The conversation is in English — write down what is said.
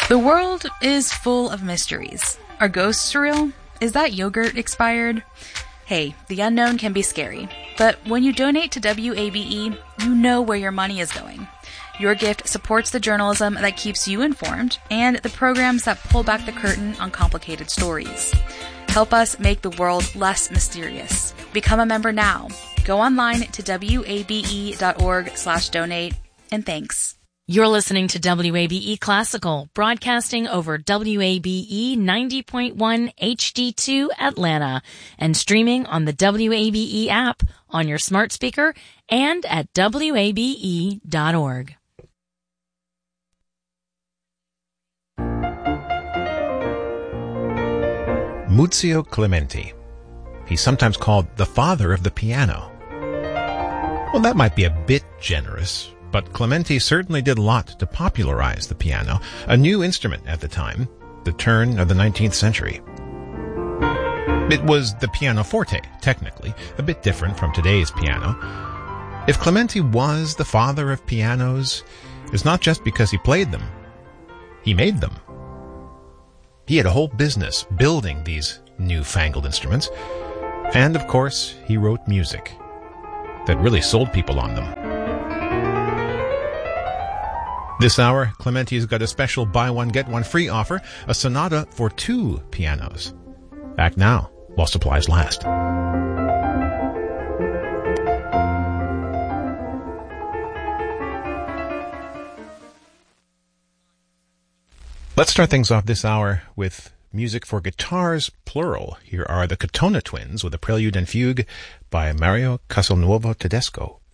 The world is full of mysteries. Are ghosts real? Is that yogurt expired? Hey, the unknown can be scary. But when you donate to WABE, you know where your money is going. Your gift supports the journalism that keeps you informed and the programs that pull back the curtain on complicated stories. Help us make the world less mysterious. Become a member now. Go online to wabe.org/donate, and thanks. You're listening to WABE Classical, broadcasting over WABE 90.1 HD2 Atlanta and streaming on the WABE app on your smart speaker and at WABE.org. Muzio Clementi. He's sometimes called the father of the piano. Well, that might be a bit generous, but Clementi certainly did a lot to popularize the piano, a new instrument at the time, the turn of the 19th century. It was the pianoforte, technically, a bit different from today's piano. If Clementi was the father of pianos, it's not just because he played them. He made them. He had a whole business building these newfangled instruments. And, of course, he wrote music that really sold people on them. This hour, Clementi's got a special buy one, get one free offer, a sonata for 2 pianos. Act now, while supplies last. Let's start things off this hour with music for guitars, plural. Here are the Katona Twins with a prelude and fugue by Mario Castelnuovo Tedesco.